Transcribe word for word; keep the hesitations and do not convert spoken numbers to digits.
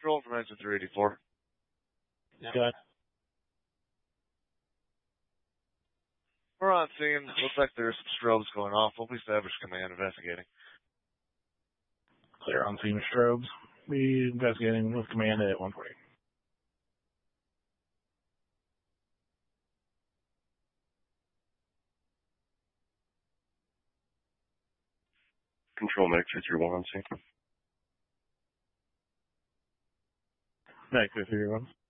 Control from exit three eighty-four. Got it. We're on scene. Looks like there's some strobes going off. We'll be established command investigating. Clear on scene with strobes. We investigating with command at one forty. Control medic two three one on scene. Medic two three one.